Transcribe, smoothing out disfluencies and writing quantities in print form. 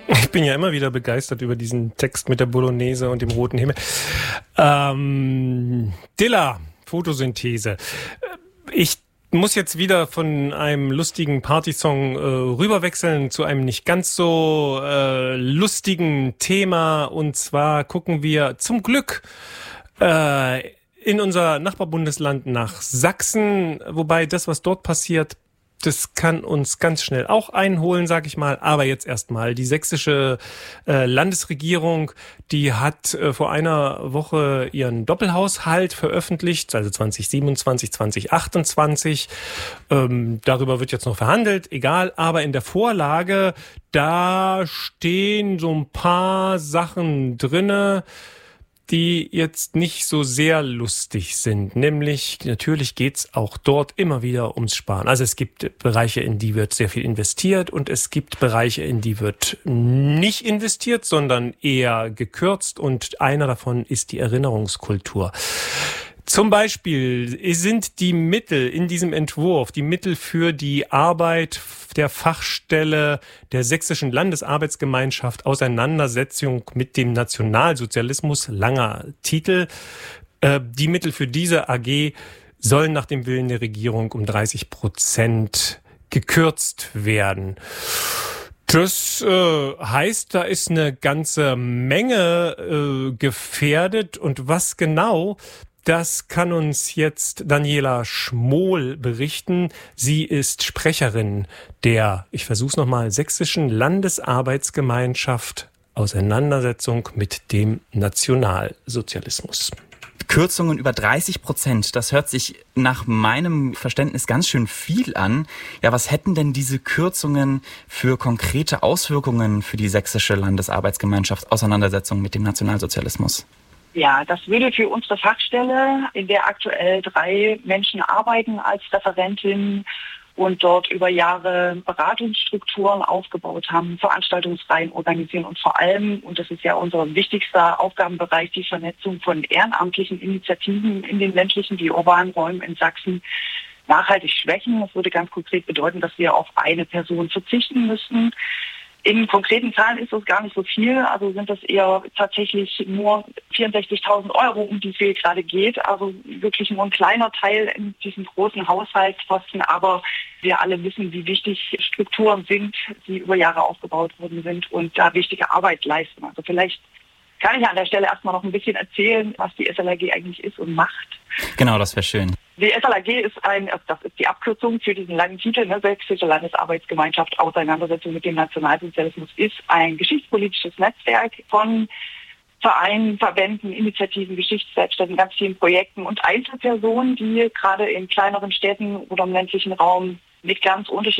Ich bin ja immer wieder begeistert über diesen Text mit der Bolognese und dem roten Himmel. Dilla, Photosynthese. Ich muss jetzt wieder von einem lustigen Partysong rüberwechseln zu einem nicht ganz so lustigen Thema. Und zwar gucken wir zum Glück in unser Nachbarbundesland nach Sachsen, wobei das, was dort passiert, das kann uns ganz schnell auch einholen, sag ich mal. Aber jetzt erstmal die sächsische Landesregierung, die hat vor einer Woche ihren Doppelhaushalt veröffentlicht, also 2027, 2028. Darüber wird jetzt noch verhandelt, egal. Aber in der Vorlage, da stehen so ein paar Sachen drinne, die jetzt nicht so sehr lustig sind. Nämlich, natürlich geht's auch dort immer wieder ums Sparen. Also es gibt Bereiche, in die wird sehr viel investiert und es gibt Bereiche, in die wird nicht investiert, sondern eher gekürzt und einer davon ist die Erinnerungskultur. Zum Beispiel sind die Mittel in diesem Entwurf, die Mittel für die Arbeit der Fachstelle der Sächsischen Landesarbeitsgemeinschaft Auseinandersetzung mit dem Nationalsozialismus, langer Titel. Die Mittel für diese AG sollen nach dem Willen der Regierung um 30% gekürzt werden. Das heißt, da ist eine ganze Menge gefährdet und was genau, das kann uns jetzt Daniela Schmohl berichten. Sie ist Sprecherin der, ich versuch's nochmal, Sächsischen Landesarbeitsgemeinschaft Auseinandersetzung mit dem Nationalsozialismus. Kürzungen über 30%, das hört sich nach meinem Verständnis ganz schön viel an. Ja, was hätten denn diese Kürzungen für konkrete Auswirkungen für die Sächsische Landesarbeitsgemeinschaft Auseinandersetzung mit dem Nationalsozialismus? Ja, das würde für unsere Fachstelle, in der aktuell 3 Menschen arbeiten als Referentin und dort über Jahre Beratungsstrukturen aufgebaut haben, Veranstaltungsreihen organisieren und vor allem, und das ist ja unser wichtigster Aufgabenbereich, die Vernetzung von ehrenamtlichen Initiativen in den ländlichen wie urbanen Räumen in Sachsen nachhaltig schwächen. Das würde ganz konkret bedeuten, dass wir auf eine Person verzichten müssten. In konkreten Zahlen ist das gar nicht so viel, also sind das eher tatsächlich nur 64.000 €, um die es hier gerade geht, also wirklich nur ein kleiner Teil in diesem großen Haushaltsposten, aber wir alle wissen, wie wichtig Strukturen sind, die über Jahre aufgebaut worden sind und da wichtige Arbeit leisten. Also vielleicht kann ich an der Stelle erstmal noch ein bisschen erzählen, was die SLAG eigentlich ist und macht. Genau, das wäre schön. Die SLAG ist das ist die Abkürzung für diesen langen Titel, Sächsische Landesarbeitsgemeinschaft Auseinandersetzung mit dem Nationalsozialismus, ist ein geschichtspolitisches Netzwerk von Vereinen, Verbänden, Initiativen, Geschichtswerkstätten, ganz vielen Projekten und Einzelpersonen, die gerade in kleineren Städten oder im ländlichen Raum mit ganz unterschiedlichen